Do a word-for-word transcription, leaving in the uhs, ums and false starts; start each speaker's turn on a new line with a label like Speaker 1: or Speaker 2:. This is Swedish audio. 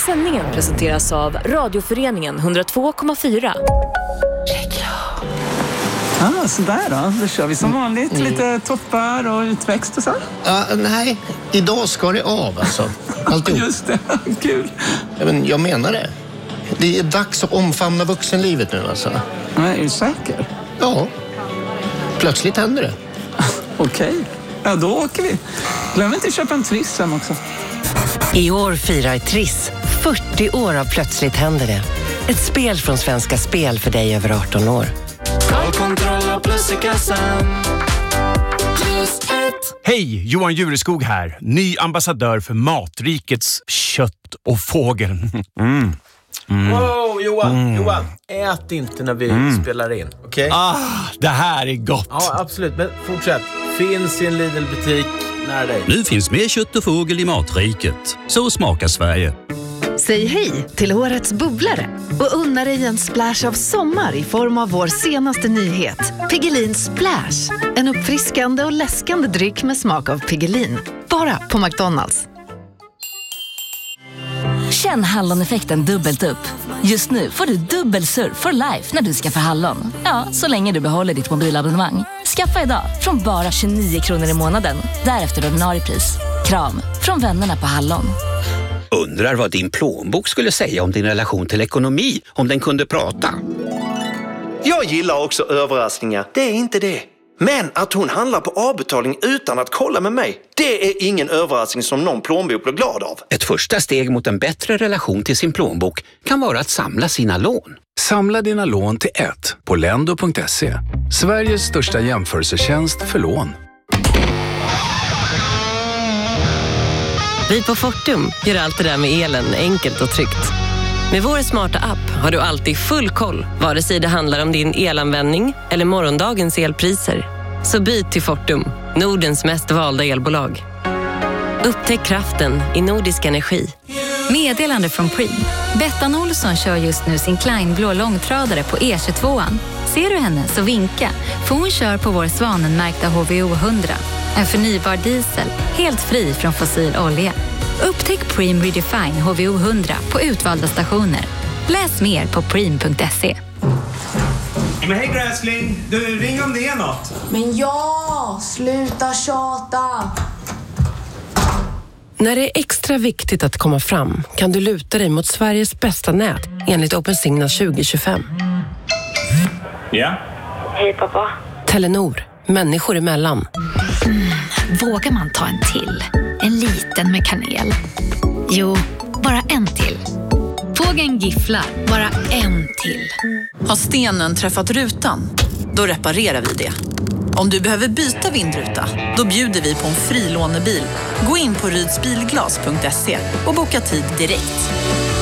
Speaker 1: sändningen presenteras av Radioföreningen hundra två komma fyra.
Speaker 2: Ah, sådär då. Då kör vi som vanligt. Mm. Lite toppar och utväxt och så.
Speaker 3: Ja, nej. Idag ska det av alltså. Alltihop.
Speaker 2: Just det. Kul.
Speaker 3: Ja, men jag menar det. Det är dags att omfamna vuxenlivet nu alltså.
Speaker 2: Men är du säker?
Speaker 3: Ja. Plötsligt händer det.
Speaker 2: Okej. Okay. Ja, då åker vi. Glöm inte att köpa en Triss hem också.
Speaker 4: I år firar Triss fyrtio år av Plötsligt händer det. Ett spel från Svenska Spel för dig över arton år.
Speaker 5: Kontroll plus i kassan. Plus ett.
Speaker 6: Hej, Johan Jureskog här. Ny ambassadör för Matrikets kött och fågel. Mm.
Speaker 7: Mm. Wow, Johan, mm. Johan, ät inte när vi mm. spelar in, okej? Okay?
Speaker 6: Ah, det här är gott.
Speaker 7: Ja, absolut, men fortsätt. Finns i en Lidl-butik nära dig.
Speaker 8: Nu finns mer kött och fågel i Matriket. Så smakar Sverige.
Speaker 9: Säg hej till årets bubblare och unna dig en splash av sommar i form av vår senaste nyhet. Piggelin Splash. En uppfriskande och läskande dryck med smak av Piggelin. Bara på McDonald's.
Speaker 1: Känn halloneffekten dubbelt upp. Just nu får du dubbel surf for life när du skaffar hallon. Ja, så länge du behåller ditt mobilabonnemang. Skaffa idag från bara tjugonio kronor i månaden. Därefter ordinarie pris. Kram från vännerna på Hallon.
Speaker 8: Undrar vad din plånbok skulle säga om din relation till ekonomi om den kunde prata.
Speaker 10: Jag gillar också överraskningar, det är inte det. Men att hon handlar på avbetalning utan att kolla med mig, det är ingen överraskning som någon plånbok blir glad av.
Speaker 8: Ett första steg mot en bättre relation till sin plånbok kan vara att samla sina lån.
Speaker 11: Samla dina lån till ett på lendo punkt se. Sveriges största jämförelsetjänst för lån.
Speaker 4: Vi på Fortum gör allt det där med elen enkelt och tryggt. Med vår smarta app har du alltid full koll, vare sig det handlar om din elanvändning eller morgondagens elpriser. Så byt till Fortum, Nordens mest valda elbolag. Upptäck kraften i Nordisk Energi.
Speaker 12: Meddelande från Preem. Bettan Olsson kör just nu sin Kleinblå långtradare på E tjugotvåan. Ser du henne så vinka, för hon kör på vår Svanenmärkta H V O hundra. En förnybar diesel, helt fri från fossil olja. Upptäck Preem Redefine H V O hundra på utvalda stationer. Läs mer på preem punkt se.
Speaker 13: Men hej gräsling, du ring om det är något.
Speaker 14: Men ja, sluta tjata.
Speaker 4: När det är extra viktigt att komma fram kan du luta dig mot Sveriges bästa nät enligt OpenSignal tjugo tjugofem.
Speaker 13: Ja?
Speaker 14: Hej pappa.
Speaker 4: Telenor, människor emellan.
Speaker 12: Mm, vågar man ta en till? En liten med kanel. Jo, bara en till. Fågeln gifflar, bara en till.
Speaker 15: Har stenen träffat rutan? Då reparerar vi det. Om du behöver byta vindruta, då bjuder vi på en fri lånebil. Gå in på rydsbilglas punkt se och boka tid direkt.